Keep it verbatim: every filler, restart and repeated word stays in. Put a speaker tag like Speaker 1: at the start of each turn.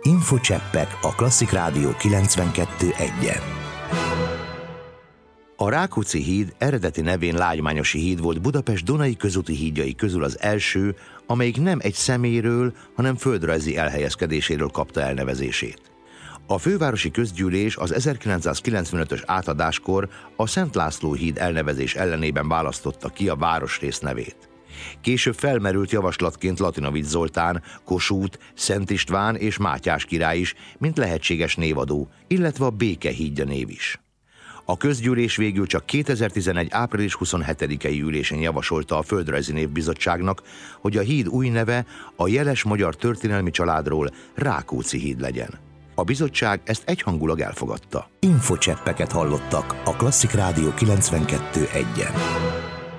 Speaker 1: Infocseppek a Klasszik Rádió kilencvenkettő egyen. A Rákóczi híd eredeti nevén Lágymányosi híd volt Budapest Dunai közúti hídjai közül az első, amelyik nem egy személyről, hanem földrajzi elhelyezkedéséről kapta elnevezését. A fővárosi közgyűlés az ezerkilencszázkilencvenötös átadáskor a Szent László híd elnevezés ellenében választotta ki a városrész nevét. Később felmerült javaslatként Latinovics Zoltán, Kossuth, Szent István és Mátyás király is, mint lehetséges névadó, illetve a Béke hídja név is. A közgyűlés végül csak kétezer-tizenegy. április huszonhetedikei ülésén javasolta a Földrajzi Névbizottságnak, hogy a híd új neve a jeles magyar történelmi családról Rákóczi híd legyen. A bizottság ezt egyhangulag elfogadta. Infocseppeket hallottak a Klasszik Rádió kilencvenkettő egyen.